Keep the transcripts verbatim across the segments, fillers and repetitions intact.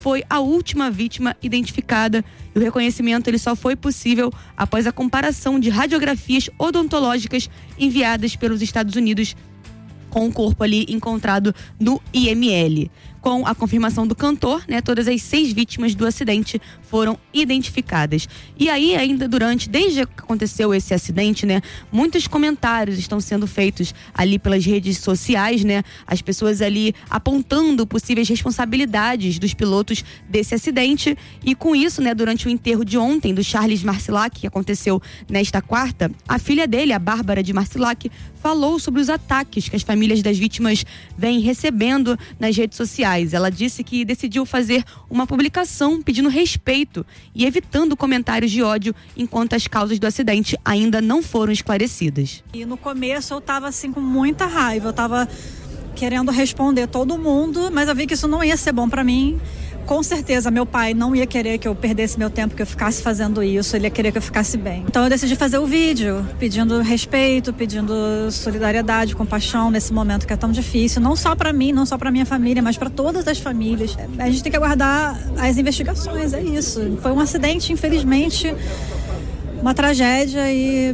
foi a última vítima identificada. E o reconhecimento ele só foi possível após a comparação de radiografias odontológicas enviadas pelos Estados Unidos com o corpo ali encontrado no I M L. Com a confirmação do cantor, né, todas as seis vítimas do acidente foram identificadas. E aí, ainda durante, desde que aconteceu esse acidente, né, muitos comentários estão sendo feitos ali pelas redes sociais, né, as pessoas ali apontando possíveis responsabilidades dos pilotos desse acidente. E com isso, né, durante o enterro de ontem do Charles Marcilac, que aconteceu nesta quarta, a filha dele, a Bárbara de Marcilac, falou sobre os ataques que as famílias das vítimas vêm recebendo nas redes sociais. Ela disse que decidiu fazer uma publicação pedindo respeito e evitando comentários de ódio enquanto as causas do acidente ainda não foram esclarecidas. E no começo eu tava assim com muita raiva, eu tava querendo responder todo mundo, mas eu vi que isso não ia ser bom pra mim. Com certeza meu pai não ia querer que eu perdesse meu tempo, que eu ficasse fazendo isso, ele ia querer que eu ficasse bem. Então eu decidi fazer o vídeo, pedindo respeito, pedindo solidariedade, compaixão nesse momento que é tão difícil, não só pra mim, não só pra minha família, mas pra todas as famílias. A gente tem que aguardar as investigações, é isso. Foi um acidente, infelizmente, uma tragédia e,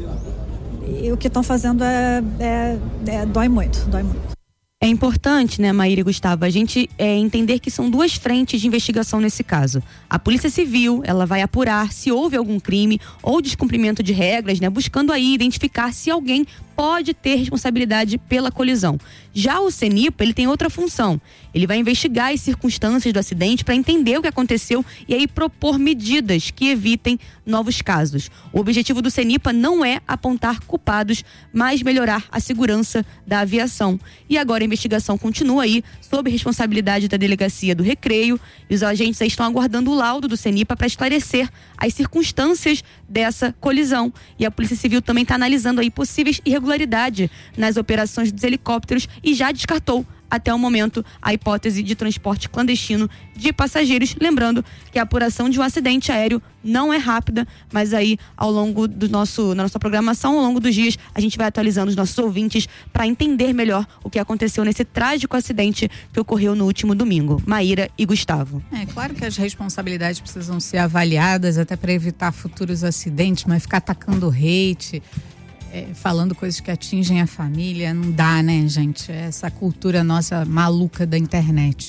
e o que estão fazendo é, é, é dói muito, dói muito. É importante, né, Maíra e Gustavo, a gente é, entender que são duas frentes de investigação nesse caso. A Polícia Civil, ela vai apurar se houve algum crime ou descumprimento de regras, né, buscando aí identificar se alguém pode ter responsabilidade pela colisão. Já o CENIPA, ele tem outra função. Ele vai investigar as circunstâncias do acidente para entender o que aconteceu e aí propor medidas que evitem novos casos. O objetivo do CENIPA não é apontar culpados, mas melhorar a segurança da aviação. E agora a investigação continua aí sob responsabilidade da Delegacia do Recreio e os agentes aí estão aguardando o laudo do CENIPA para esclarecer as circunstâncias dessa colisão. E a Polícia Civil também está analisando aí possíveis irregularidades nas operações dos helicópteros e já descartou até o momento a hipótese de transporte clandestino de passageiros. Lembrando que a apuração de um acidente aéreo não é rápida, mas aí ao longo do nosso, da nossa programação, ao longo dos dias, a gente vai atualizando os nossos ouvintes para entender melhor o que aconteceu nesse trágico acidente que ocorreu no último domingo. Maíra e Gustavo. É claro que as responsabilidades precisam ser avaliadas até para evitar futuros acidentes, mas ficar atacando hate, É, falando coisas que atingem a família, não dá, né, gente? Essa cultura nossa maluca da internet.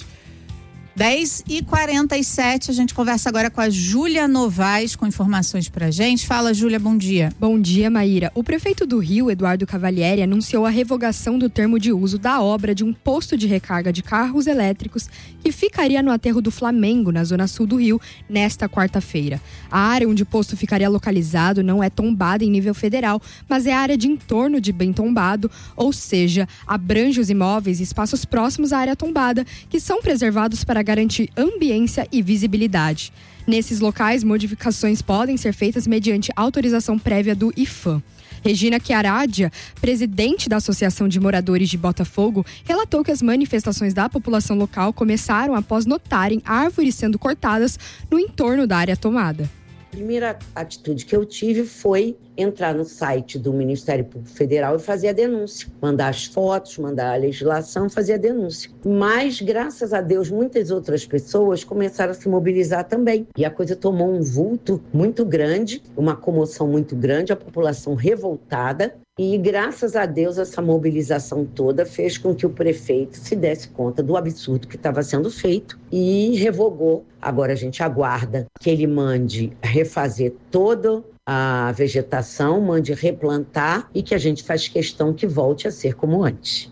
dez e quarenta e sete, a gente conversa agora com a Júlia Novaes com informações pra gente. Fala, Júlia, bom dia. Bom dia, Maíra. O prefeito do Rio, Eduardo Cavalieri, anunciou a revogação do termo de uso da obra de um posto de recarga de carros elétricos que ficaria no aterro do Flamengo, na zona sul do Rio, nesta quarta-feira. A área onde o posto ficaria localizado não é tombada em nível federal, mas é a área de entorno de bem tombado, ou seja, abrange os imóveis e espaços próximos à área tombada, que são preservados para garantir ambiência e visibilidade. Nesses locais, modificações podem ser feitas mediante autorização prévia do IFAM. Regina Chiaradia, presidente da Associação de Moradores de Botafogo, relatou que as manifestações da população local começaram após notarem árvores sendo cortadas no entorno da área tomada. A primeira atitude que eu tive foi entrar no site do Ministério Público Federal e fazer a denúncia. Mandar as fotos, mandar a legislação, fazer a denúncia. Mas, graças a Deus, muitas outras pessoas começaram a se mobilizar também. E a coisa tomou um vulto muito grande, uma comoção muito grande, a população revoltada. E, graças a Deus, essa mobilização toda fez com que o prefeito se desse conta do absurdo que estava sendo feito e revogou. Agora a gente aguarda que ele mande refazer toda a vegetação, mande replantar e que a gente faz questão que volte a ser como antes.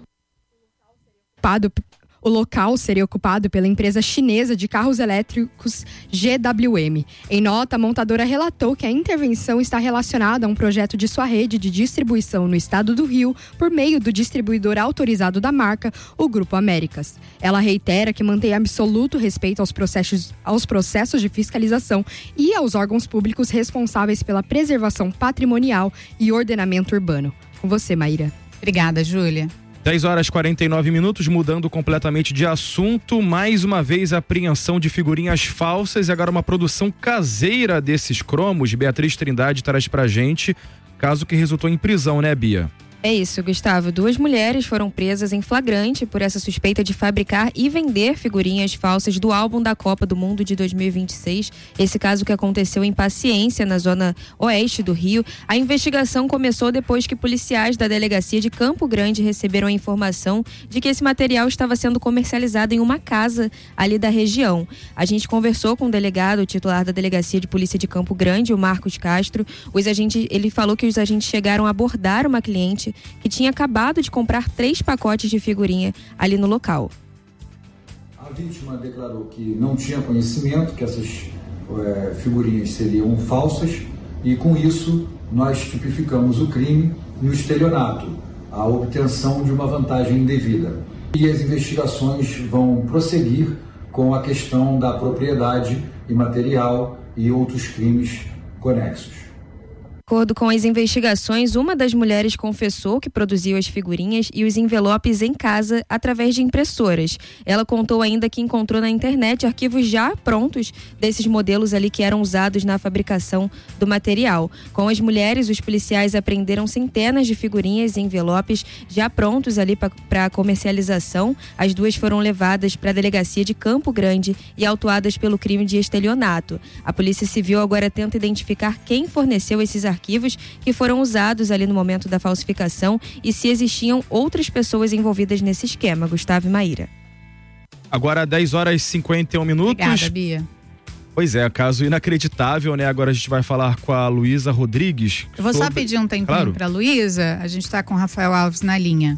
O local seria ocupado pela empresa chinesa de carros elétricos G W M. Em nota, a montadora relatou que a intervenção está relacionada a um projeto de sua rede de distribuição no estado do Rio por meio do distribuidor autorizado da marca, o Grupo Américas. Ela reitera que mantém absoluto respeito aos processos, aos processos de fiscalização e aos órgãos públicos responsáveis pela preservação patrimonial e ordenamento urbano. Com você, Maíra. Obrigada, Júlia. dez horas e quarenta e nove minutos, mudando completamente de assunto. Mais uma vez, a apreensão de figurinhas falsas e agora uma produção caseira desses cromos. Beatriz Trindade traz pra gente, caso que resultou em prisão, né, Bia? É isso, Gustavo. Duas mulheres foram presas em flagrante por essa suspeita de fabricar e vender figurinhas falsas do álbum da Copa do Mundo de dois mil e vinte e seis. Esse caso que aconteceu em Paciência, na zona oeste do Rio. A investigação começou depois que policiais da delegacia de Campo Grande receberam a informação de que esse material estava sendo comercializado em uma casa ali da região. A gente conversou com o delegado, o titular da delegacia de polícia de Campo Grande, o Marcos Castro. Os agentes, ele falou que os agentes chegaram a abordar uma cliente que tinha acabado de comprar três pacotes de figurinha ali no local. A vítima declarou que não tinha conhecimento, que essas é, figurinhas seriam falsas, e com isso nós tipificamos o crime e o estelionato, a obtenção de uma vantagem indevida. E as investigações vão prosseguir com a questão da propriedade imaterial e outros crimes conexos. De acordo com as investigações, uma das mulheres confessou que produziu as figurinhas e os envelopes em casa através de impressoras. Ela contou ainda que encontrou na internet arquivos já prontos desses modelos ali que eram usados na fabricação do material. Com as mulheres, os policiais apreenderam centenas de figurinhas e envelopes já prontos ali para comercialização. As duas foram levadas para a delegacia de Campo Grande e autuadas pelo crime de estelionato. A Polícia Civil agora tenta identificar quem forneceu esses arquivos arquivos que foram usados ali no momento da falsificação e se existiam outras pessoas envolvidas nesse esquema. Gustavo e Maíra. Agora dez horas e cinquenta e um minutos. Obrigada, Bia. Pois é, caso inacreditável, né? Agora a gente vai falar com a Luísa Rodrigues. Eu vou sobre... só pedir um tempinho claro. para a Luísa. A gente está com o Rafael Alves na linha.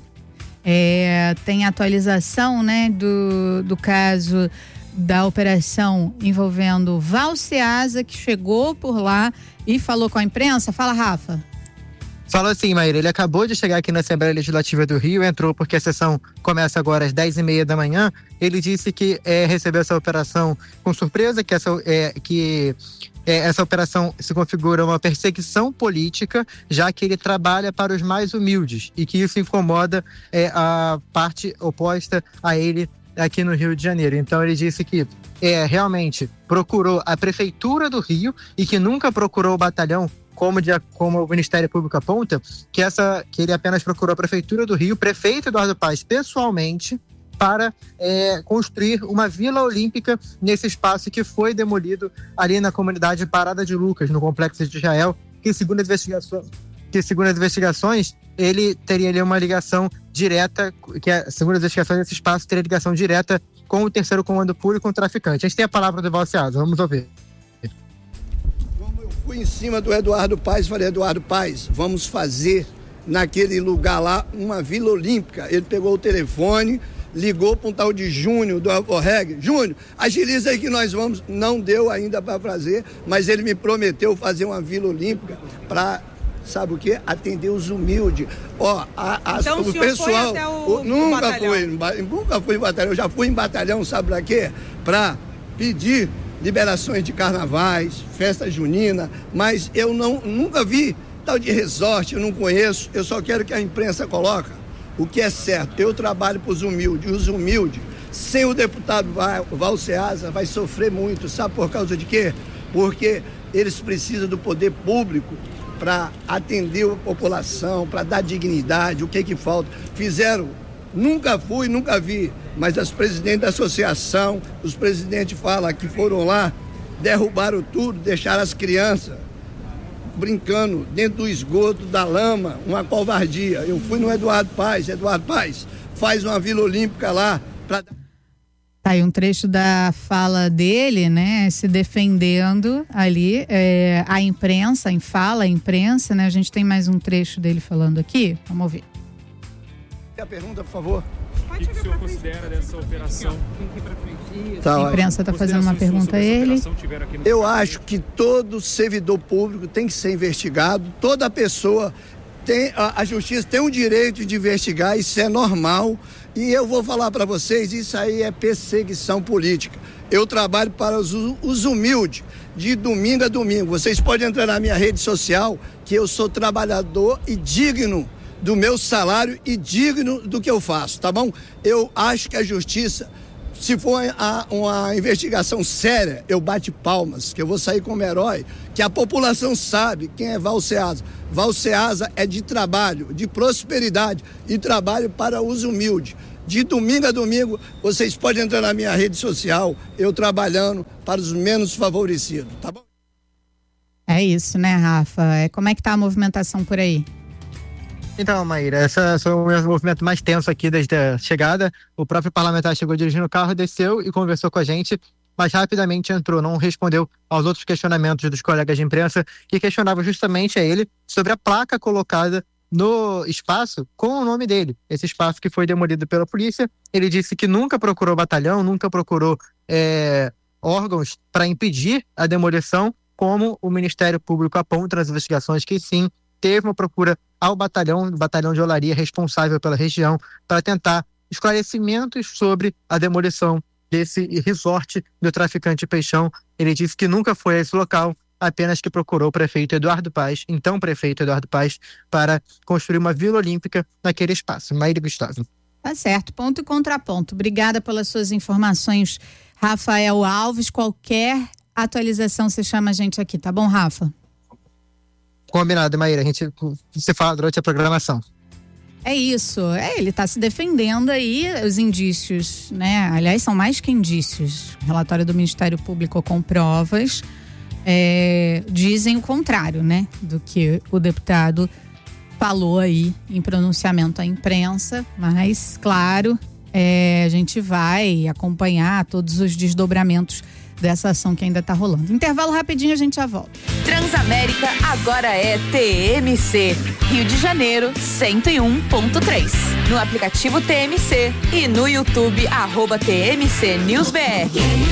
É, tem atualização, né, do, do caso da operação envolvendo Valceasa, que chegou por lá e falou com a imprensa. Fala, Rafa. Falou assim, Maíra, ele acabou de chegar aqui na Assembleia Legislativa do Rio, entrou porque a sessão começa agora às dez e meia da manhã. Ele disse que é, recebeu essa operação com surpresa, que essa, é, que, é, essa operação se configura uma perseguição política, já que ele trabalha para os mais humildes e que isso incomoda é, a parte oposta a ele aqui no Rio de Janeiro. Então ele disse que é, realmente procurou a Prefeitura do Rio e que nunca procurou o batalhão, como, de, como o Ministério Público aponta, que, essa, que ele apenas procurou a Prefeitura do Rio, o prefeito Eduardo Paes, pessoalmente, para é, construir uma Vila Olímpica nesse espaço que foi demolido ali na comunidade Parada de Lucas, no Complexo de Israel, que segundo as investigações, que segundo as investigações ele teria ali uma ligação direta, que segundo as investigações esse espaço teria ligação direta com o terceiro comando público e com o traficante. A gente tem a palavra do Valceasa, vamos ouvir. Como eu fui em cima do Eduardo Paes, falei, Eduardo Paes, vamos fazer naquele lugar lá uma Vila Olímpica. Ele pegou o telefone, ligou para um tal de Júnior do Alforreg. Júnior, agiliza aí que nós vamos. Não deu ainda para fazer, mas ele me prometeu fazer uma Vila Olímpica para, sabe o quê? Atender os humildes. Ó, a, a, então, o, o pessoal. Foi até o, o, nunca batalhão. fui, nunca fui em batalhão. Eu já fui em batalhão, sabe para quê? Para pedir liberações de carnavais, festa junina, mas eu não, nunca vi tal de resort, eu não conheço. Eu só quero que a imprensa coloque o que é certo. Eu trabalho para os humildes. Os humildes, sem o deputado Valceasa, vai sofrer muito. Sabe por causa de quê? Porque eles precisam do poder público para atender a população, para dar dignidade. O que que falta? Fizeram, nunca fui, nunca vi, mas as presidentes da associação, os presidentes falam que foram lá, derrubaram tudo, deixaram as crianças brincando dentro do esgoto, da lama, uma covardia. Eu fui no Eduardo Paes, Eduardo Paes, faz uma Vila Olímpica lá para... Tá aí um trecho da fala dele, né, se defendendo ali, é, a imprensa, em fala, a imprensa, né, a gente tem mais um trecho dele falando aqui, vamos ouvir. A pergunta, por favor. O que o senhor considera dessa operação? Tá, a imprensa está fazendo uma pergunta a ele. Eu acho que todo servidor público tem que ser investigado, toda pessoa tem, a, a justiça tem o direito de investigar, isso é normal. E eu vou falar para vocês, isso aí é perseguição política. Eu trabalho para os, os humildes, de domingo a domingo. Vocês podem entrar na minha rede social, que eu sou trabalhador e digno do meu salário e digno do que eu faço, tá bom? Eu acho que a justiça Se for a, uma investigação séria, eu bate palmas, que eu vou sair como herói, que a população sabe quem é Val Ceasa. Val Ceasa é de trabalho, de prosperidade e trabalho para uso humilde. De domingo a domingo, vocês podem entrar na minha rede social, eu trabalhando para os menos favorecidos, tá bom? É isso, né, Rafa? Como é que tá a movimentação por aí? Então, Maíra, esse é o movimento mais tenso aqui desde a chegada. O próprio parlamentar chegou dirigindo o carro, desceu e conversou com a gente, mas rapidamente entrou, não respondeu aos outros questionamentos dos colegas de imprensa que questionavam justamente a ele sobre a placa colocada no espaço com o nome dele, esse espaço que foi demolido pela polícia. Ele disse que nunca procurou batalhão, nunca procurou é, órgãos para impedir a demolição, como o Ministério Público aponta nas investigações que sim, teve uma procura ao batalhão, batalhão de olaria responsável pela região, para tentar esclarecimentos sobre a demolição desse resort do traficante Peixão. Ele disse que nunca foi a esse local, apenas que procurou o prefeito Eduardo Paes, então prefeito Eduardo Paes, para construir uma Vila Olímpica naquele espaço. Maíra Gustavo. Tá certo, ponto e contraponto. Obrigada pelas suas informações, Rafael Alves. Qualquer atualização você chama a gente aqui, tá bom, Rafa? Combinado, Maíra, a gente se fala durante a programação. É isso, é, ele está se defendendo aí, os indícios, né? Aliás, são mais que indícios. O relatório do Ministério Público com provas é, dizem o contrário, né? Do que o deputado falou aí em pronunciamento à imprensa, mas, claro, é, a gente vai acompanhar todos os desdobramentos dessa ação que ainda está rolando. Intervalo rapidinho, a gente já volta. Transamérica agora é T M C, Rio de Janeiro cento e um ponto três. No aplicativo T M C e no YouTube, arroba T M C News B R.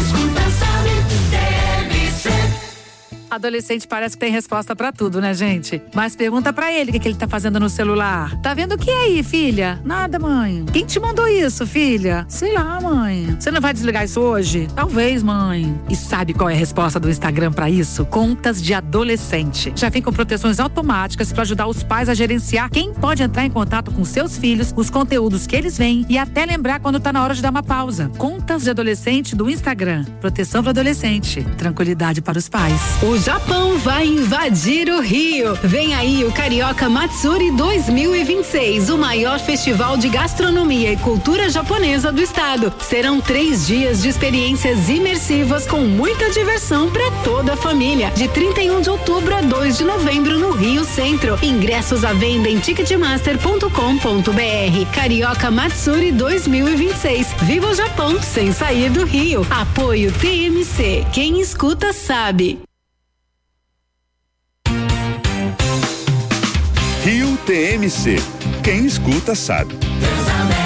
Adolescente parece que tem resposta pra tudo, né, gente? Mas pergunta pra ele o que, que ele tá fazendo no celular. Tá vendo o que aí, filha? Nada, mãe. Quem te mandou isso, filha? Sei lá, mãe. Você não vai desligar isso hoje? Talvez, mãe. E sabe qual é a resposta do Instagram pra isso? Contas de adolescente. Já vem com proteções automáticas pra ajudar os pais a gerenciar quem pode entrar em contato com seus filhos, os conteúdos que eles veem e até lembrar quando tá na hora de dar uma pausa. Contas de adolescente do Instagram. Proteção para adolescente. Tranquilidade para os pais. O Japão vai invadir o Rio. Vem aí o Carioca Matsuri dois mil e vinte e seis, o maior festival de gastronomia e cultura japonesa do estado. Serão três dias de experiências imersivas com muita diversão para toda a família. De trinta e um de outubro a dois de novembro no Rio Centro. Ingressos à venda em ticketmaster ponto com ponto b r. Carioca Matsuri dois mil e vinte e seis. Viva o Japão sem sair do Rio. Apoio T M C. Quem escuta sabe. Rio T M C. Quem escuta sabe.